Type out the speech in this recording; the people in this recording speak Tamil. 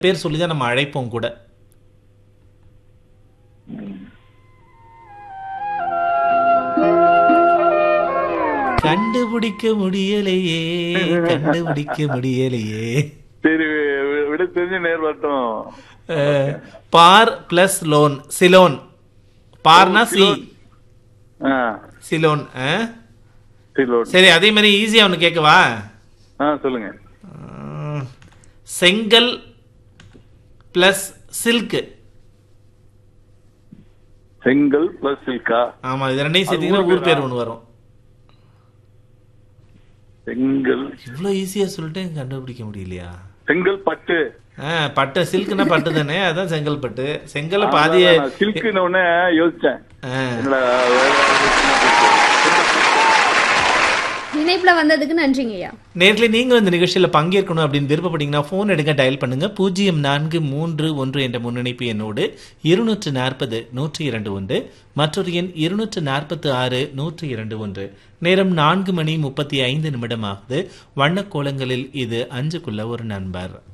பேர் சொல்லி தான் நம்ம அழைப்போம் கூட. கண்டுபிடிக்க முடியலையே, கண்டுபிடிக்க முடியலையே. சரி, விட தெரிஞ்ச நேர் வரட்டும். பார் plus loan, Ceylon. பார்னா C, Ceylon. சரி, அதே மாதிரி ஈஸியா ஒன்று கேட்கவா? சொல்லுங்க. செங்கல் பிளஸ் சில்க். செங்கல் பிளஸ் சில்கா? ஆமா, இது ரெண்டையும் சேர்த்தீங்கன்னா ஊர் பேர் ஒன்று வரும். செங்கல். இவ்வளவு ஈஸியா சொல்லிட்டு கண்டுபிடிக்க முடியலையா? செங்கல் பட்டு. பட்டு, சில்க்னா பட்டு தானே, அதான் செங்கல் பட்டு. செங்கல் பாதிய சில்க்னு ஒண்ணு யோசிச்சேன். இணைப்புல வந்ததுக்கு நன்றிங்கய்யா. நேர்ல நீங்க இந்த நிகழ்ச்சியில பங்கேற்கணும் அப்படின்னு விருப்பப்பட்டீங்கன்னா போன் எடுக்க டயல் பண்ணுங்க. 0431 என்ற முன்னிணைப்பு என்னோடு 240-102 மற்றொரு எண் 246-102. நேரம் 4:35 ஆகுது. வண்ணக்கோலங்களில் இது 5க்குள்ள ஒரு நண்பர்.